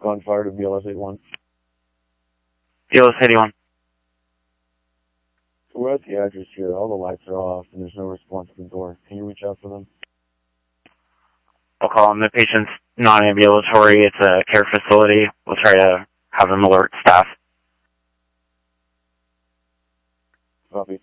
Gunfire to BLS 81. BLS 81. We're at the address here. All the lights are off, and there's no response to the door. Can you reach out for them? I'll call them. The patient's non-ambulatory. It's a care facility. We'll try to have them alert staff. Copy.